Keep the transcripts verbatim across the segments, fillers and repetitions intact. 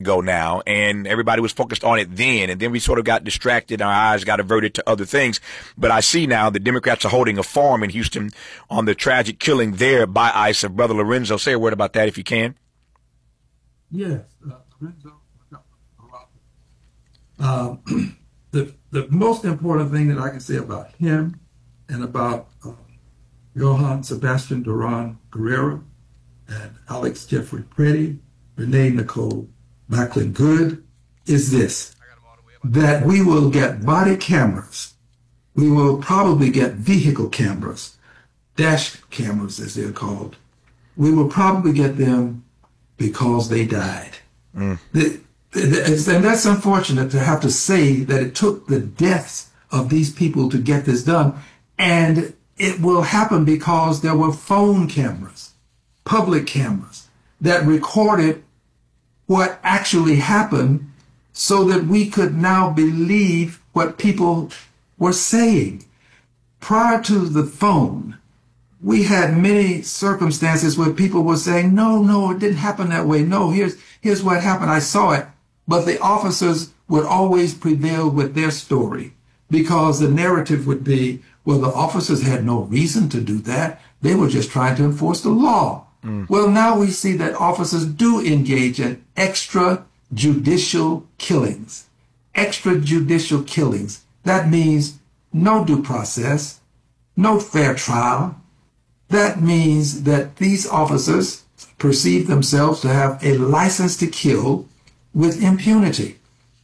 ago now, and everybody was focused on it then, and then we sort of got distracted, our eyes got averted to other things. But I see now the Democrats are holding a forum in Houston on the tragic killing there by ICE of Brother Lorenzo. Say a word about that if you can. Yes, uh, Lorenzo. Uh, the the most important thing that I can say about him and about uh, Johann Sebastian Duran Guerrero and Alex Jeffrey Pretty, Renee Nicole Macklin Good, is this, that we will get body cameras. We will probably get vehicle cameras, dash cameras as they're called. We will probably get them because they died. Mm. The, the, and that's unfortunate to have to say that it took the deaths of these people to get this done. And it will happen because there were phone cameras, public cameras, that recorded what actually happened so that we could now believe what people were saying. Prior to the phone, we had many circumstances where people were saying, no, no, it didn't happen that way. No, here's, here's what happened. I saw it. But the officers would always prevail with their story because the narrative would be, well, the officers had no reason to do that. They were just trying to enforce the law. Mm. Well, now we see that officers do engage in extrajudicial killings. Extrajudicial killings. That means no due process, no fair trial. That means that these officers perceive themselves to have a license to kill with impunity.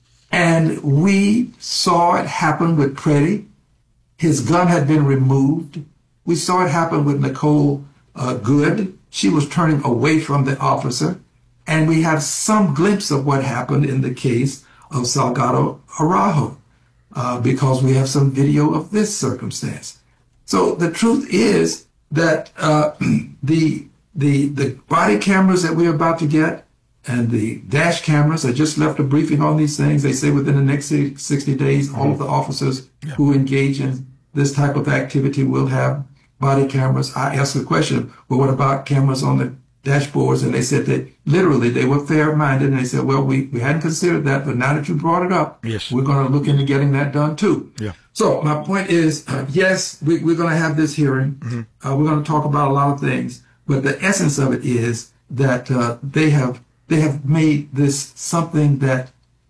And we saw it happen with Pretty. His gun had been removed. We saw it happen with Nicole uh, Good. She was turning away from the officer. And we have some glimpse of what happened in the case of Salgado Araujo, uh, because we have some video of this circumstance. So the truth is that uh, the, the, the body cameras that we're about to get and the dash cameras, I just left a briefing on these things. They say within the next sixty days, mm-hmm. all of the officers yeah. who engage in this type of activity will have body cameras. I asked the question, well, what about cameras on the dashboards? And they said that literally they were fair-minded. And they said, well, we, we hadn't considered that, but now that you brought it up, yes. we're going to look into getting that done too. Yeah. So my point is, uh, yes, we, we're going to have this hearing. Mm-hmm. Uh, we're going to talk about a lot of things, but the essence of it is that uh, they have they have made this something that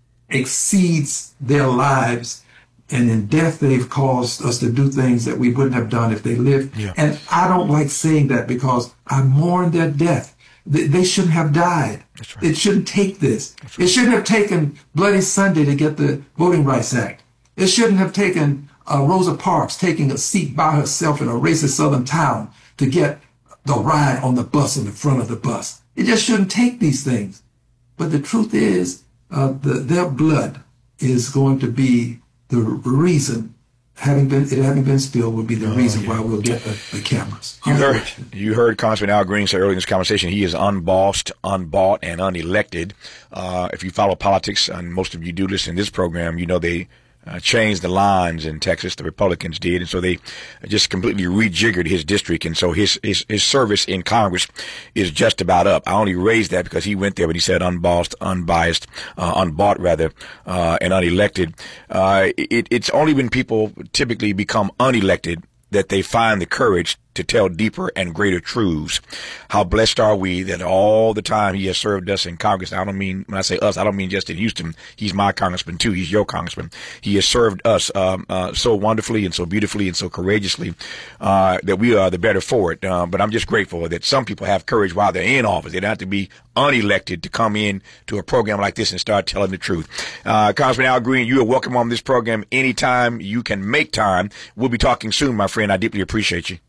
exceeds their lives. And in death, they've caused us to do things that we wouldn't have done if they lived. Yeah. And I don't like saying that because I mourn their death. They, they shouldn't have died. That's right. It shouldn't take this. Right. It shouldn't have taken Bloody Sunday to get the Voting Rights Act. It shouldn't have taken uh, Rosa Parks taking a seat by herself in a racist southern town to get the ride on the bus in the front of the bus. It just shouldn't take these things. But the truth is, uh, the, their blood is going to be the reason, having been it having been spilled, will be the oh, reason yeah. why we'll get the, the cameras. You heard, you heard Congressman Al Green say earlier in this conversation he is unbossed, unbought, and unelected. Uh, if you follow politics, and most of you do listen to this program, you know they Uh, changed the lines in Texas. The Republicans did, and so they just completely rejiggered his district, and so his his, his service in Congress is just about up. I only raised that because he went there, but he said unbossed, unbiased, uh, unbought rather, uh, and unelected. Uh, it, it's only when people typically become unelected that they find the courage to tell deeper and greater truths. How blessed are we that all the time he has served us in Congress. I don't mean, when I say us, I don't mean just in Houston. He's my congressman too. He's your congressman. He has served us um, uh, so wonderfully and so beautifully and so courageously uh, that we are the better for it. Uh, but I'm just grateful that some people have courage while they're in office. They don't have to be unelected to come in to a program like this and start telling the truth. Uh, Congressman Al Green, you are welcome on this program anytime you can make time. We'll be talking soon, my friend. I deeply appreciate you.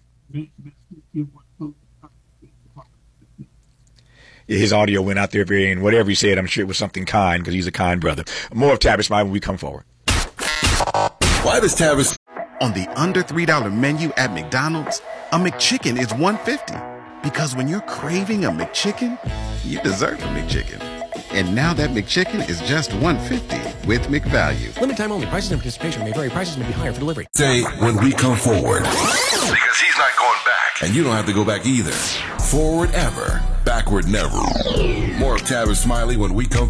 His audio went out there very, and whatever he said, I'm sure it was something kind because he's a kind brother. More of Tavis Smiley when we come forward. Why does Tavis on the under three dollar menu at McDonald's? A McChicken is one fifty because when you're craving a McChicken, you deserve a McChicken. And now that McChicken is just one fifty with McValue. Limited time only. Prices and participation may vary. Prices may be higher for delivery. Say when we come forward. Because he's not going back. And you don't have to go back either. Forward ever. Backward never. More of Tavis Smiley when we come